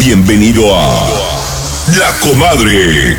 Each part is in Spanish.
Bienvenido a La Comadre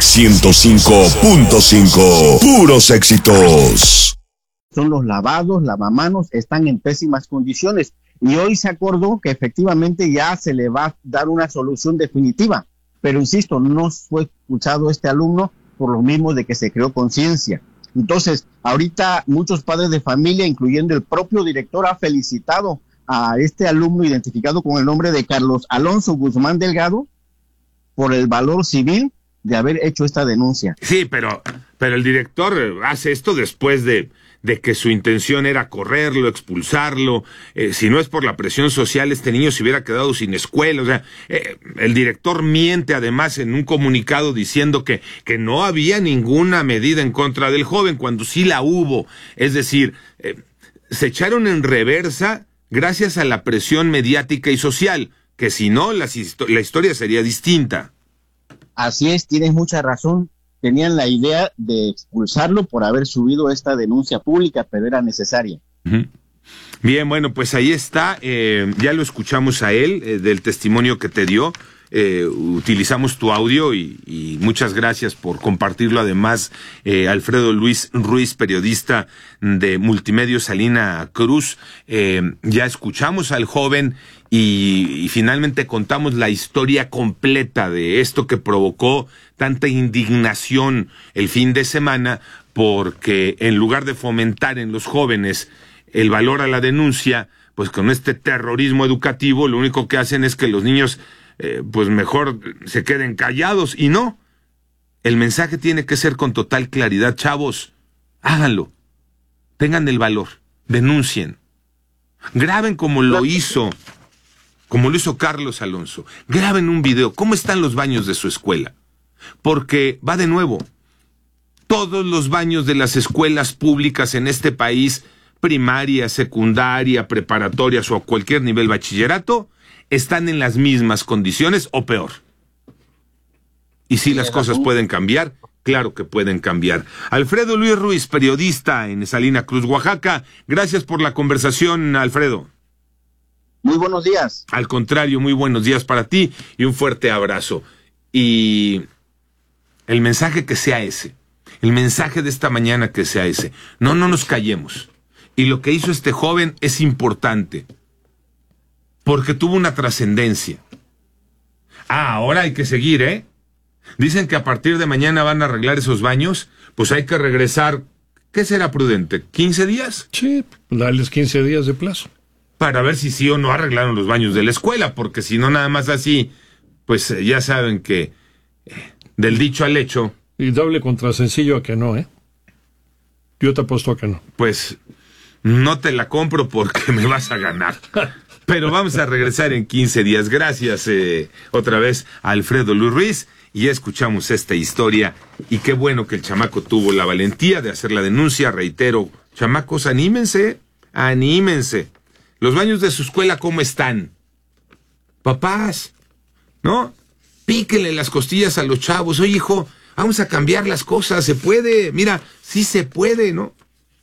105.5. Puros éxitos. Son los lavados, lavamanos, están en pésimas condiciones. Y hoy se acordó que efectivamente ya se le va a dar una solución definitiva. Pero insisto, no fue expulsado este alumno por lo mismo de que se creó conciencia. Entonces, ahorita muchos padres de familia, incluyendo el propio director, ha felicitado a este alumno identificado con el nombre de Carlos Alonso Guzmán Delgado por el valor civil de haber hecho esta denuncia. Sí, pero el director hace esto después de que su intención era correrlo, expulsarlo. Si no es por la presión social, este niño se hubiera quedado sin escuela. O sea, el director miente además en un comunicado diciendo que no había ninguna medida en contra del joven, cuando sí la hubo. Es decir, se echaron en reversa gracias a la presión mediática y social, que si no, la historia sería distinta. Así es, tienes mucha razón. Tenían la idea de expulsarlo por haber subido esta denuncia pública, pero era necesaria. Uh-huh. Bien, bueno, pues ahí está, ya lo escuchamos a él, del testimonio que te dio, utilizamos tu audio y muchas gracias por compartirlo. Además, Alfredo Luis Ruiz, periodista de Multimedios Salina Cruz, ya escuchamos al joven y finalmente contamos la historia completa de esto que provocó tanta indignación el fin de semana, porque en lugar de fomentar en los jóvenes el valor a la denuncia, pues con este terrorismo educativo lo único que hacen es que los niños pues mejor se queden callados. Y no, el mensaje tiene que ser con total claridad. Chavos, háganlo, tengan el valor, denuncien, graben como lo hizo Carlos Alonso, graben un video, cómo están los baños de su escuela, porque va de nuevo, todos los baños de las escuelas públicas en este país, primaria, secundaria, preparatorias o a cualquier nivel bachillerato, están en las mismas condiciones o peor. Y si las cosas pueden cambiar, claro que pueden cambiar. Alfredo Luis Ruiz, periodista en Salina Cruz, Oaxaca, gracias por la conversación, Alfredo. Muy buenos días. Al contrario, muy buenos días para ti y un fuerte abrazo. Y el mensaje que sea ese, el mensaje de esta mañana que sea ese, no nos callemos. Y lo que hizo este joven es importante, porque tuvo una trascendencia. Ahora hay que seguir, Dicen que a partir de mañana van a arreglar esos baños, pues hay que regresar, ¿qué será prudente? ¿15 días? Sí, darles 15 días de plazo. Para ver si sí o no arreglaron los baños de la escuela, porque si no nada más así, pues ya saben que del dicho al hecho. Y doble contra sencillo a que no, Yo te apuesto a que no. Pues no te la compro porque me vas a ganar. Pero vamos a regresar en 15 días. Gracias otra vez a Alfredo Luis Ruiz. Y ya escuchamos esta historia. Y qué bueno que el chamaco tuvo la valentía de hacer la denuncia. Reitero, chamacos, anímense. Los baños de su escuela, ¿cómo están? Papás, ¿no? Píquenle las costillas a los chavos. Oye, hijo, vamos a cambiar las cosas. Se puede. Mira, sí se puede, ¿no?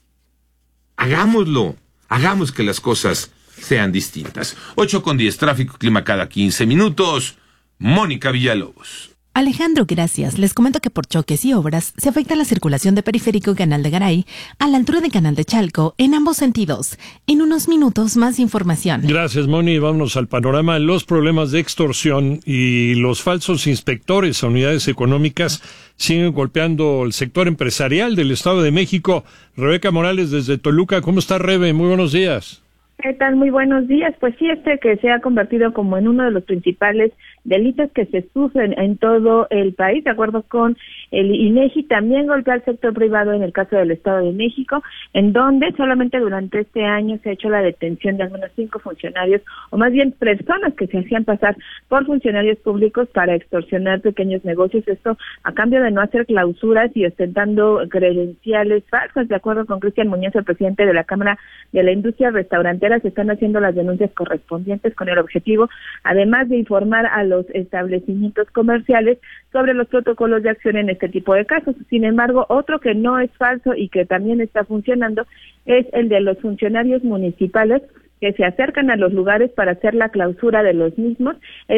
Hagámoslo. Hagamos que las cosas sean distintas. 8:10, tráfico, clima cada 15 minutos. Mónica Villalobos. Alejandro, gracias. Les comento que por choques y obras se afecta la circulación de Periférico y Canal de Garay a la altura de Canal de Chalco en ambos sentidos. En unos minutos más información. Gracias, Moni. Vámonos al panorama. Los problemas de extorsión y los falsos inspectores a unidades económicas siguen golpeando el sector empresarial del Estado de México. Rebeca Morales desde Toluca. ¿Cómo está, Rebe? Muy buenos días. ¿Qué tal? Muy buenos días. Pues sí, que se ha convertido como en uno de los principales delitos que se sufren en todo el país, de acuerdo con el INEGI, también golpea al sector privado en el caso del Estado de México, en donde solamente durante este año se ha hecho la detención de al menos 5 funcionarios, o más bien personas que se hacían pasar por funcionarios públicos para extorsionar pequeños negocios, esto a cambio de no hacer clausuras y ostentando credenciales falsas. De acuerdo con Cristian Muñoz, el presidente de la Cámara de la Industria Restaurantera, se están haciendo las denuncias correspondientes con el objetivo, además de informar a los establecimientos comerciales sobre los protocolos de acción en este tipo de casos. Sin embargo, otro que no es falso y que también está funcionando es el de los funcionarios municipales que se acercan a los lugares para hacer la clausura de los mismos.